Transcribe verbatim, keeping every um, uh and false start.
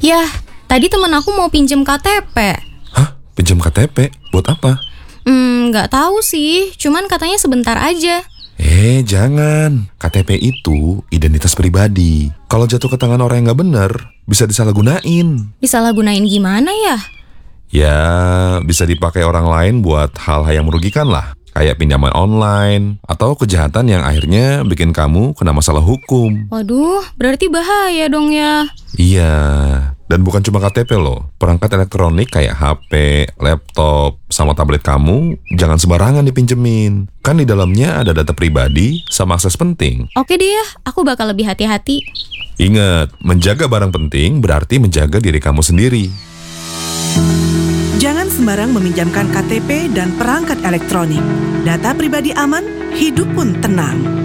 Yah, tadi temen aku mau pinjem K T P. Hah? Pinjam K T P? Buat apa? Hmm, nggak tahu sih. Cuman katanya sebentar aja. Eh, jangan. K T P itu identitas pribadi. Kalau jatuh ke tangan orang yang nggak bener, bisa disalahgunain. Disalahgunain gimana ya? Ya, bisa dipakai orang lain buat hal-hal yang merugikan lah. Kayak pinjaman online, atau kejahatan yang akhirnya bikin kamu kena masalah hukum. Waduh, berarti bahaya dong ya. Iya, dan bukan cuma K T P loh. Perangkat elektronik kayak H P, laptop, sama tablet kamu jangan sembarangan dipinjemin. Kan di dalamnya ada data pribadi sama akses penting. Oke deh ya, aku bakal lebih hati-hati. Ingat, menjaga barang penting berarti menjaga diri kamu sendiri. Jangan sembarang meminjamkan K T P dan perangkat elektronik. Data pribadi aman, hidup pun tenang.